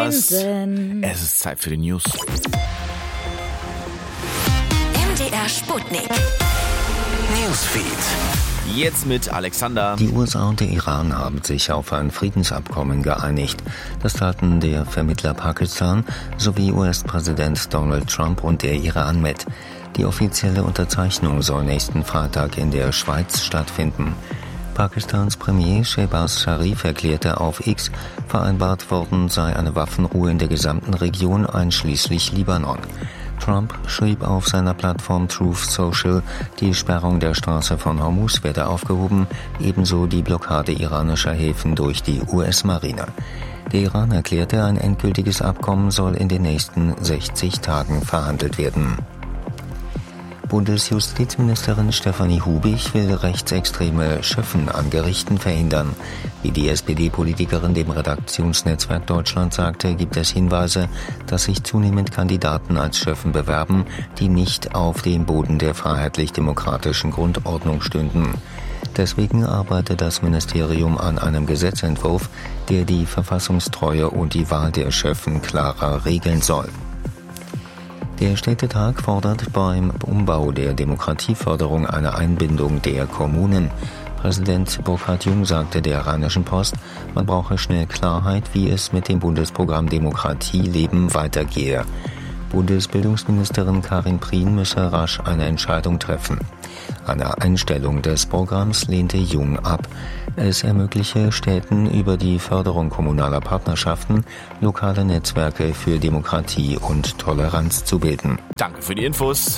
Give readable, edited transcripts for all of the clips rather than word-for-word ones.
was. Es ist Zeit für die News. MDR Sputnik. Newsfeed. Jetzt mit Alexander. Die USA und der Iran haben sich auf ein Friedensabkommen geeinigt. Das taten der Vermittler Pakistan sowie US-Präsident Donald Trump und der Iran mit. Die offizielle Unterzeichnung soll nächsten Freitag in der Schweiz stattfinden. Pakistans Premier Shehbaz Sharif erklärte auf X, vereinbart worden sei eine Waffenruhe in der gesamten Region einschließlich Libanon. Trump schrieb auf seiner Plattform Truth Social, die Sperrung der Straße von Hormuz werde aufgehoben, ebenso die Blockade iranischer Häfen durch die US-Marine. Der Iran erklärte, ein endgültiges Abkommen soll in den nächsten 60 Tagen verhandelt werden. Bundesjustizministerin Stefanie Hubig will rechtsextreme Schöffen an Gerichten verhindern. Wie die SPD-Politikerin dem Redaktionsnetzwerk Deutschland sagte, gibt es Hinweise, dass sich zunehmend Kandidaten als Schöffen bewerben, die nicht auf dem Boden der freiheitlich-demokratischen Grundordnung stünden. Deswegen arbeitet das Ministerium an einem Gesetzentwurf, der die Verfassungstreue und die Wahl der Schöffen klarer regeln soll. Der Städtetag fordert beim Umbau der Demokratieförderung eine Einbindung der Kommunen. Präsident Burkhard Jung sagte der Rheinischen Post, man brauche schnell Klarheit, wie es mit dem Bundesprogramm Demokratie leben weitergehe. Bundesbildungsministerin Karin Prien müsse rasch eine Entscheidung treffen. Eine Einstellung des Programms lehnte Jung ab. Es ermögliche Städten über die Förderung kommunaler Partnerschaften lokale Netzwerke für Demokratie und Toleranz zu bilden. Danke für die Infos.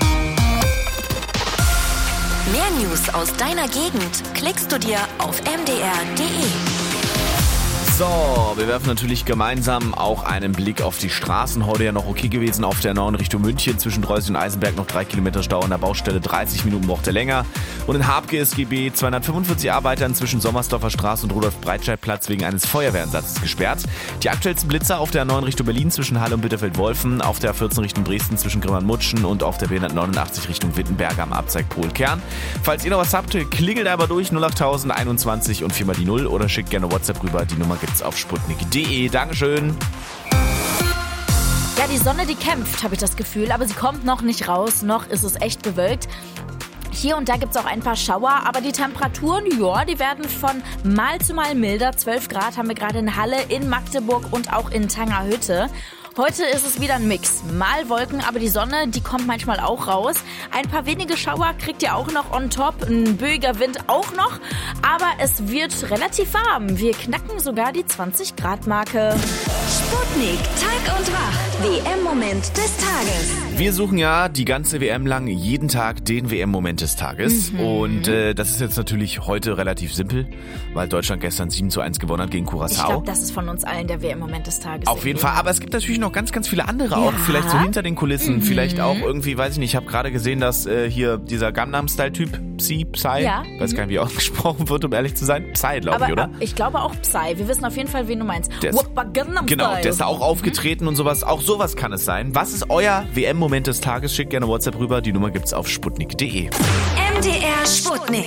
Mehr News aus deiner Gegend klickst du dir auf mdr.de. So, wir werfen natürlich gemeinsam auch einen Blick auf die Straßen. Heute ja noch okay gewesen auf der 9 Richtung München. Zwischen Dreusig und Eisenberg noch 3 Kilometer Stau an der Baustelle, 30 Minuten braucht er länger. Und in Habke SGB 245 Arbeitern zwischen Sommersdorfer Straße und Rudolf-Breitscheid-Platz wegen eines Feuerwehreinsatzes gesperrt. Die aktuellsten Blitzer auf der 9 Richtung Berlin zwischen Halle und Bitterfeld-Wolfen, auf der 14 Richtung Dresden zwischen Grimmern-Mutschen und auf der B189 Richtung Wittenberg am Abzweig Polkern. Falls ihr noch was habt, klingelt aber durch 08000 21 und 4 mal die 0 oder schickt gerne WhatsApp rüber. Die Nummer gibt's auf sputnik.de. Dankeschön. Ja, die Sonne, die kämpft, habe ich das Gefühl, aber sie kommt noch nicht raus, noch ist es echt bewölkt. Hier und da gibt es auch ein paar Schauer, aber die Temperaturen, ja, die werden von Mal zu Mal milder. 12 Grad haben wir gerade in Halle, in Magdeburg und auch in Tangerhütte. Heute ist es wieder ein Mix. Mal Wolken, aber die Sonne, die kommt manchmal auch raus. Ein paar wenige Schauer kriegt ihr auch noch on top. Ein böiger Wind auch noch. Aber es wird relativ warm. Wir knacken sogar die 20-Grad-Marke. Sputnik, Tag und Wach. WM-Moment des Tages. Wir suchen ja die ganze WM lang jeden Tag den WM-Moment des Tages. Und das ist jetzt natürlich heute relativ simpel, weil Deutschland gestern 7:1 gewonnen hat gegen Curaçao. Ich glaube, das ist von uns allen der WM-Moment des Tages. Auf jeden Fall. Aber es gibt natürlich noch ganz, ganz viele andere auch. Vielleicht so hinter den Kulissen. Vielleicht auch irgendwie, weiß ich nicht, ich habe gerade gesehen, dass hier dieser Gangnam-Style-Typ, Psy, weiß gar nicht, wie ausgesprochen wird, um ehrlich zu sein. Psy, glaube ich, oder? Ich glaube auch Psy. Wir wissen auf jeden Fall, wen du meinst. Genau, der ist da auch aufgetreten und sowas. Auch sowas kann es sein. Was ist euer WM-Moment des Tages? Schickt gerne WhatsApp rüber. Die Nummer gibt's auf sputnik.de. MDR Sputnik.